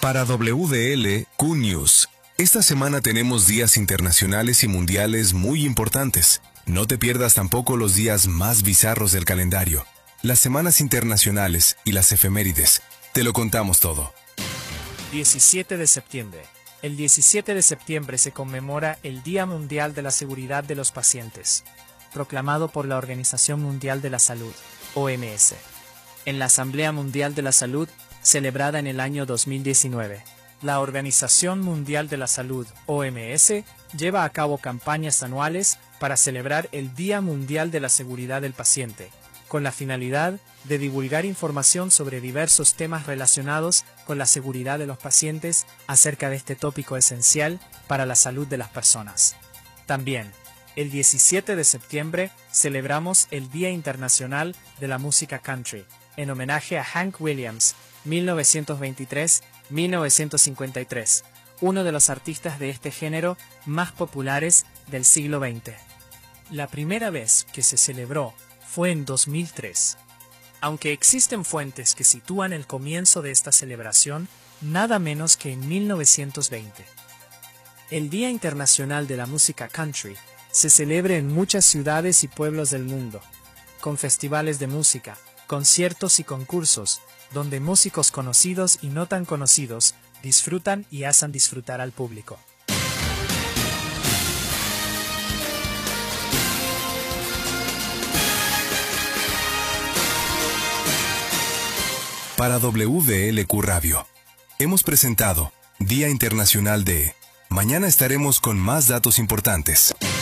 Para WDL Q News, esta semana tenemos días internacionales y mundiales muy importantes. No te pierdas tampoco los días más bizarros del calendario, las semanas internacionales y las efemérides. Te lo contamos todo. 17 de septiembre. El 17 de septiembre se conmemora el Día Mundial de la Seguridad de los Pacientes, proclamado por la Organización Mundial de la Salud, OMS, en la Asamblea Mundial de la Salud, celebrada en el año 2019. La Organización Mundial de la Salud, OMS, lleva a cabo campañas anuales para celebrar el Día Mundial de la Seguridad del Paciente, con la finalidad de divulgar información sobre diversos temas relacionados con la seguridad de los pacientes acerca de este tópico esencial para la salud de las personas. También, el 17 de septiembre celebramos el Día Internacional de la Música Country, en homenaje a Hank Williams, 1923-1953, uno de los artistas de este género más populares del siglo XX. La primera vez que se celebró fue en 2003. Aunque existen fuentes que sitúan el comienzo de esta celebración nada menos que en 1920. El Día Internacional de la Música Country se celebra en muchas ciudades y pueblos del mundo, con festivales de música, conciertos y concursos, donde músicos conocidos y no tan conocidos disfrutan y hacen disfrutar al público. Para WDLQ Radio, hemos presentado Día Internacional de... Mañana estaremos con más datos importantes.